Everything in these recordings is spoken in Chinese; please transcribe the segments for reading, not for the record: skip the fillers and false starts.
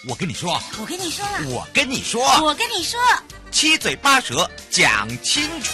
我跟你说， 我跟你说了， 我跟你说， 我跟你说， 七嘴八舌讲清楚。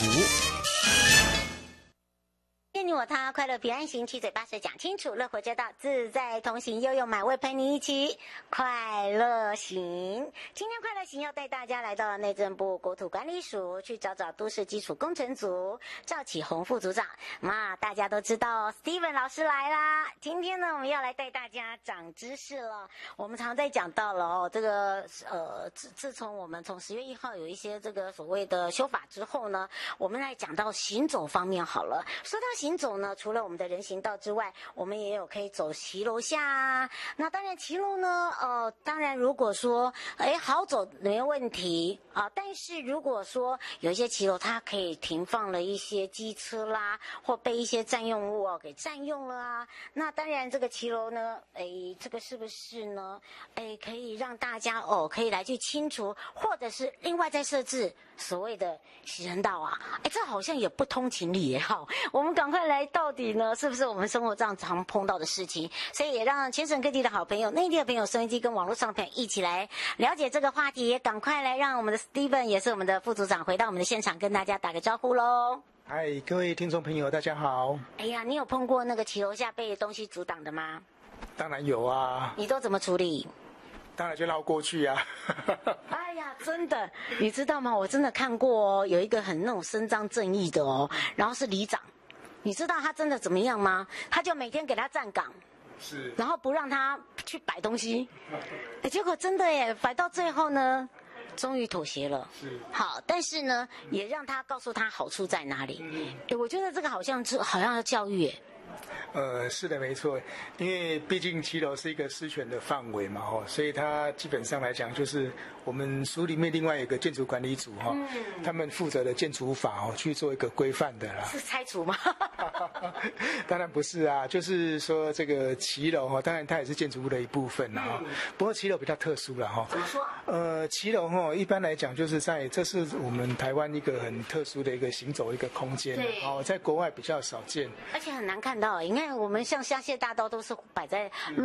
你我他，快乐平安行，七嘴八舌讲清楚，乐活街道自在同行，悠悠满位陪你一起快乐行。今天快乐行要带大家来到内政部国土管理署，去找找都市基础工程组赵启宏副组长。大家都知道 Steven 老师来啦。今天呢，我们要来带大家长知识了。我们常在讲到了这个自从我们从10月1号有一些这个所谓的修法之后呢，我们来讲到行走方面好了。说到行走呢，除了我们的人行道之外，我们也有可以走骑楼下啊。那当然骑楼呢，当然如果说好走没问题啊，但是如果说有一些骑楼它可以停放了一些机车啦，或被一些占用物给占用了啊，那当然这个骑楼呢，这个是不是呢？可以让大家可以来去清除，或者是另外再设置所谓的行人道啊，这好像也不通情理也好，我们赶快来，到底呢是不是我们生活上常碰到的事情？所以也让全省各地的好朋友、内地的朋友、收音机跟网络上的朋友一起来了解这个话题，也赶快来让我们的 Steven 也是我们的副组长回到我们的现场，跟大家打个招呼喽。 嗨，各位听众朋友，大家好。 你有碰过那个骑楼下被东西阻挡的吗？ 当然有啊。 你都怎么处理？ 当然就绕过去啊。 哎呀，真的，你知道吗？我真的看过有一个很那种伸张正义的然后是里长，你知道他真的怎么样吗？他就每天给他站岗， 是， 然后不让他去摆东西，结果真的耶，摆到最后呢，终于妥协了。 是， 好，但是呢，也让他告诉他好处在哪里。我觉得这个好像要教育耶。 是的，没错，因为毕竟骑楼是一个私权的范围嘛，所以它基本上来讲，就是我们署里面另外有一个建筑管理组他们负责的建筑法去做一个规范的啦。 是拆除吗？ 当然不是啊，就是说这个骑楼当然它也是建筑物的一部分啦不过骑楼比较特殊啦怎么说？ 骑楼一般来讲就是这是我们台湾一个很特殊的一个行走一个空间， 对在国外比较少见， 而且很难看到。你看我们像香榭大道都是摆在路